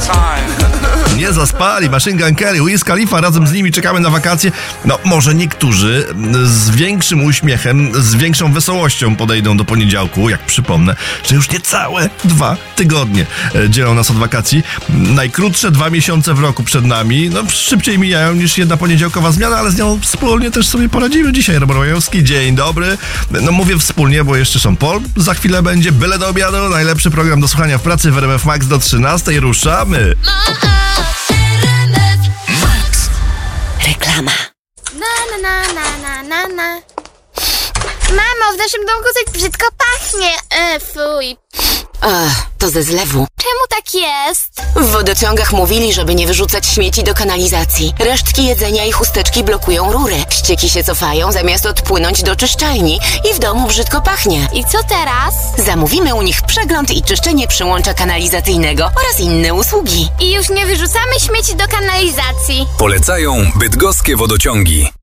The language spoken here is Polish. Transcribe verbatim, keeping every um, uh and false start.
Nie zaspali, Machine Gun Kelly, Wiz Khalifa, razem z nimi czekamy na wakacje. No może niektórzy z większym uśmiechem, z większą wesołością podejdą do poniedziałku, jak przypomnę, że już niecałe dwa tygodnie dzielą nas od wakacji. Najkrótsze dwa miesiące w roku przed nami, no szybciej mijają niż jedna poniedziałkowa zmiana, ale z nią wspólnie też sobie poradzimy dzisiaj. Robert Majowski, dzień dobry. No mówię wspólnie, bo jeszcze Sean Paul za chwilę będzie, byle do obiadu, najlepszy program do słuchania w pracy w R M F Max do trzynastej. Ruszamy. Max. Reklama. Na, na, na, na, na, na. Mamo, w naszym domku coś brzydko pachnie. E, fuj. Ach, to ze zlewu. Czemu tak jest? W wodociągach mówili, żeby nie wyrzucać śmieci do kanalizacji. Resztki jedzenia i chusteczki blokują rury. Ścieki się cofają, zamiast odpłynąć do czyszczalni. I w domu brzydko pachnie. I co teraz? Zamówimy u nich przegląd i czyszczenie przyłącza kanalizacyjnego oraz inne usługi. I już nie wyrzucamy śmieci do kanalizacji. Polecają bydgoskie wodociągi.